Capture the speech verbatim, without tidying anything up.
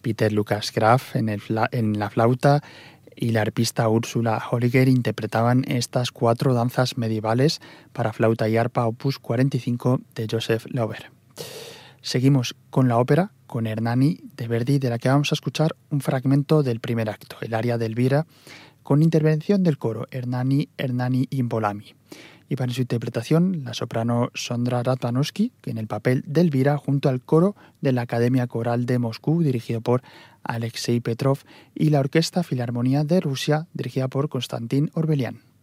Peter Lucas Graf en, el fla- en la flauta y la arpista Ursula Holliger interpretaban estas cuatro danzas medievales para flauta y arpa opus cuarenta y cinco de Joseph Lauber. Seguimos con la ópera, con Hernani de Verdi, de la que vamos a escuchar un fragmento del primer acto, el aria de Elvira, con intervención del coro Hernani, Hernani Imbolami. Y para su interpretación, la soprano Sondra Radvanovsky, en el papel de Elvira, junto al coro de la Academia Coral de Moscú, dirigido por Alexei Petrov, y la Orquesta Filarmonía de Rusia, dirigida por Konstantin Orbelian.